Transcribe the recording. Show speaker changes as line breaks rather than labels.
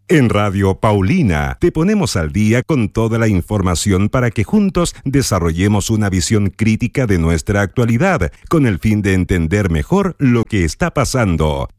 En Radio Paulina te ponemos al día con toda la información para que juntos desarrollemos una visión crítica de nuestra actualidad con el fin de entender mejor lo que está pasando.